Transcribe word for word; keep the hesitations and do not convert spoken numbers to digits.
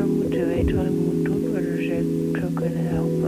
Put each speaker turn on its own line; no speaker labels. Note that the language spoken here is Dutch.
moeten weten wat ik moet doen, waardoor ze zo kunnen helpen.